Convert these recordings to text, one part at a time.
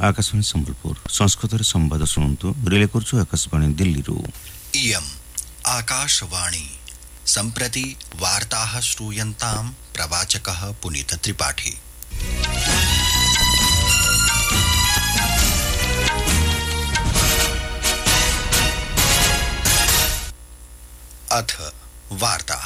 आकाशवाणी सम्बलपुर संस्कृत संवाद शुणु रिले करछु आकाशवाणी दिल्ली इयम् आकाशवाणी सम्प्रति वार्ताः श्रूयन्ताम् प्रवाचकः पुनीत त्रिपाठी। अथ वार्ताः।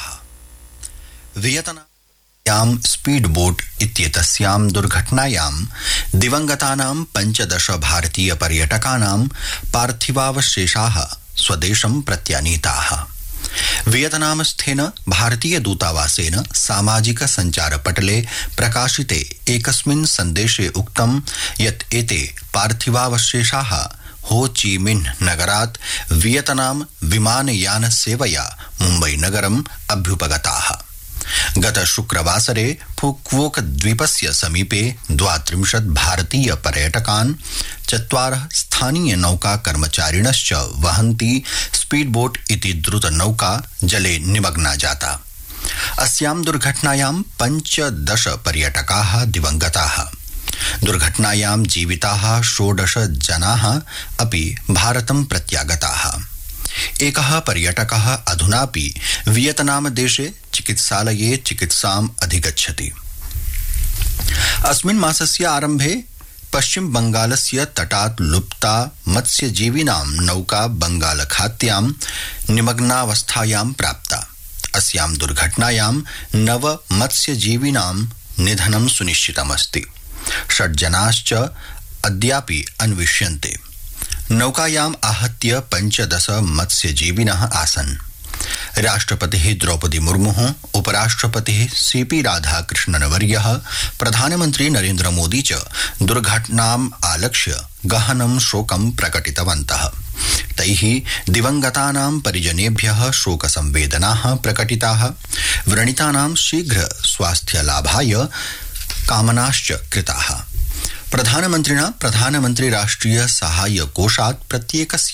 वियतनाम स्पीड बोट इत्येतस्यां दुर्घटनायां दिवंगतानां 15 भारतीय पर्यटकानां पार्थिवावशेषाः स्वदेशं प्रत्यानीताः। वियतनामस्थेन भारतीय दूतावासेन सामाजिक संचारपटले प्रकाशिते एकस्मिन् सन्देशे उक्तं यत् एते पार्थिवावशेषाः हो ची मिन्ह नगरात् वियतनाम विमानयान सेवया मुम्बई नगरम् अभ्युपगताः। गत शुक्रवासरे फुक्वोक द्वीपस्य समीपे 32 भारतीय पर्यटकान् 4 स्थानीय नौका कर्मचारिणश्च वहन्ती स्पीड बोट इति द्रुत नौका जले निमग्ना जाता। अस्यां दुर्घटनायां 15 पर्यटकाः दिवंगताः। दुर्घटनायां जीविताः 16 जनाः अपि भारतं प्रत्यागताः। एकः पर्यटकः अधुनापि वियतनाम देशे चिकित्सालये चिकित्साम् अधिगच्छति। अस्मिन् मासस्य आरम्भे पश्चिम बंगालस्य तटात् लुप्ता मत्स्यजीविनां नौका बंगालखात्यां निमग्नावस्थायां प्राप्ता। अस्यां दुर्घटनायां 9 मत्स्यजीविनां निधनं सुनिश्चितमस्ति। 6 जनाश्च अद्यापि अन्विष्यन्ते। नौकायाम् आहत्य 15 मत्स्यजीविनः आसन्। राष्ट्रपतिः द्रौपदी मुर्मुः, उपराष्ट्रपतिः सीपी राधाकृष्णनवर्यः, प्रधानमन्त्री नरेन्द्र मोदी च दुर्घटनाम् आलक्ष्य गहनं शोकं प्रकटितवन्तः। तैः दिवंगतानां परिजनेभ्यः शोकसंवेदनाः प्रकटिताः। व्रणितानां शीघ्र स्वास्थ्यलाभाय कामनाश्च कृताः। प्रधानमन्त्रिणा प्रधानमन्त्री राष्ट्रिय सहाय कोषात् प्रत्येकस्य